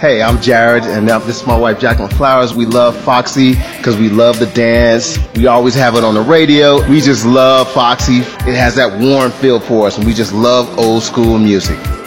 Hey, I'm Jared, and this is my wife, Jacqueline Flowers. We love Foxy because we love the dance. We always have it on the radio. We just love Foxy. It has that warm feel for us, and we just love old school music.